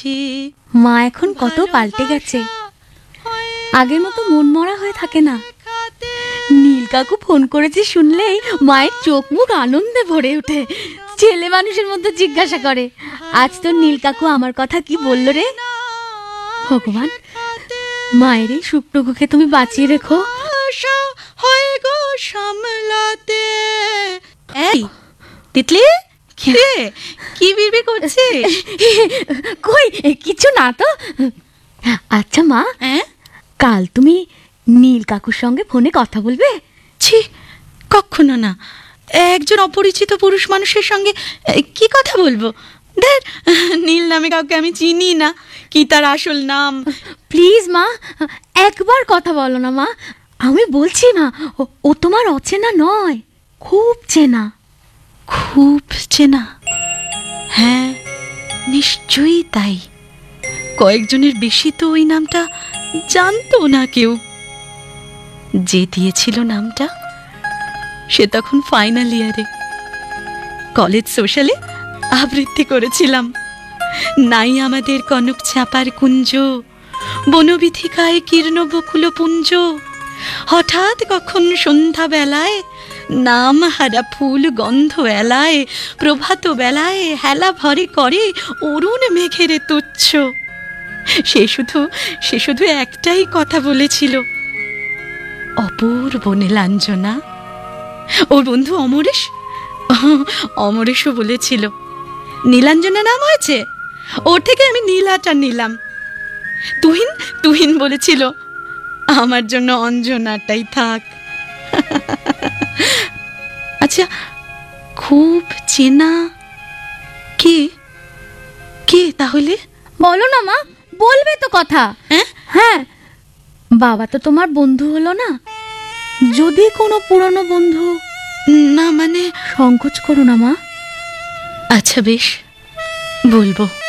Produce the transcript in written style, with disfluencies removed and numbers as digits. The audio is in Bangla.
বুঝি মা এখন কত পাল্টে গেছে, আগের মতো মন মরা হয়ে থাকে না। নীল কাকু ফোন করেছে শুনলেই মায়ের চোখ মুখ আনন্দে ভরে ওঠে। ছেলে মানুষের মধ্যে জিজ্ঞাসা করে, আজ তোর নীল কাকু আমার কথা কি বলল রে? ভগবান, মায়ের এই শুকটুকুকে তুমি বাঁচিয়ে রেখো। হয় গো সামলাতে। এই তিতলি, কি বিড়বিড় করছিস? কই কিছু না তো। আচ্ছা মা, কাল তুমি নীল কাকুর সঙ্গে ফোনে কথা বলবে? ছি, কখনো না। একজন অপরিচিত পুরুষ মানুষের সঙ্গে কি কথা বলবো? দেখ, নীল নামে কাউকে আমি চিনি না। কি তার আসল নাম? প্লিজ মা, একবার কথা বলো না মা। আমি বলছি না, ও তোমার অচেনা নয়, খুব চেনা। খুব চেনা? হ্যাঁ, নিশ্চয়ই তাই। কয়েকজনের বেশি তো ওই নামটা জানতো না কেউ। যে দিয়েছিল নামটা সে তখন ফাইনাল ইয়ারে। কলেজ সোশ্যালে আবৃত্তি করেছিলাম, নাই আমাদের কনক চাপার কুঞ্জ, বনবিথিকায় কীর্ণ বকুল পুঞ্জ। হঠাৎ কখন সন্ধ্যা বেলায় নাম হারা ফুল গন্ধ এলায়, প্রভাত বেলায় হেলা ভরে করে অরুণ মেঘেরে তুচ্ছ। সে শুধু একটাই কথা বলেছিল, অপূর্ব নীলাঞ্জনা। ওর বন্ধু অমরেশও বলেছিল নীলাঞ্জনা নাম হয়েছে, ওর থেকে আমি নীলাটা নিলাম। তুহিন বলেছিল আমার জন্য অঞ্জনাটাই থাক। আচ্ছা, খুব চেনা কে তাহলে? বলো না মা, বলবে তো কথা। হ্যাঁ, বাবা তো তোমার বন্ধু হলো না? যদি কোনো পুরনো বন্ধু না, মানে সংকোচ করো না মা। আচ্ছা বেশ, বলবো।